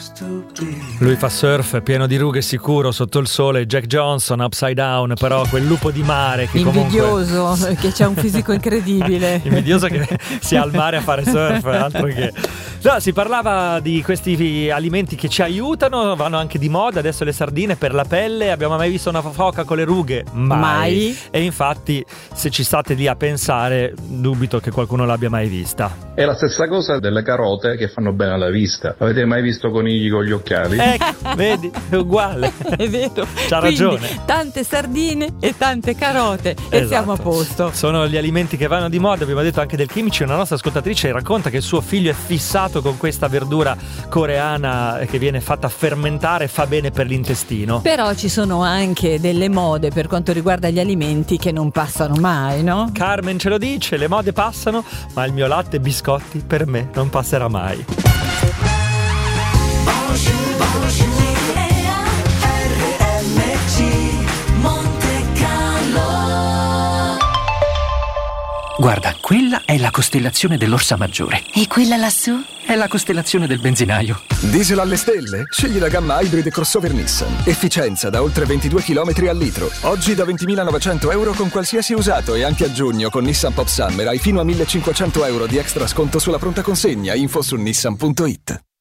Lui fa surf pieno di rughe sicuro sotto il sole. Jack Johnson, Upside Down, però quel lupo di mare che invidioso, comunque... che c'ha un fisico incredibile. Invidioso che sia al mare a fare surf, altro che... No, si parlava di questi alimenti che ci aiutano, vanno anche di moda adesso le sardine per la pelle. Abbiamo mai visto una foca con le rughe? Mai. E infatti, se ci state lì a pensare, dubito che qualcuno l'abbia mai vista. È la stessa cosa delle carote che fanno bene alla vista. Avete mai visto conigli con gli occhiali? Ecco, vedi, è uguale. È vero. C'ha ragione. Tante sardine e tante carote e siamo a posto. Sono gli alimenti che vanno di moda. Abbiamo detto anche del kimchi. Una nostra ascoltatrice racconta che suo figlio è fissato con questa verdura coreana che viene fatta fermentare, fa bene per l'intestino. Però ci sono anche delle mode per quanto riguarda gli alimenti che non passano mai, no? Carmen ce lo dice, le mode passano, ma il mio latte e biscotti per me non passerà mai. Guarda, quella è la costellazione dell'Orsa Maggiore. E quella lassù? È la costellazione del benzinaio. Diesel alle stelle? Scegli la gamma Hybrid crossover Nissan. Efficienza da oltre 22 km al litro. Oggi da 20.900 euro con qualsiasi usato e anche a giugno con Nissan Pop Summer hai fino a 1.500 euro di extra sconto sulla pronta consegna. Info su nissan.it.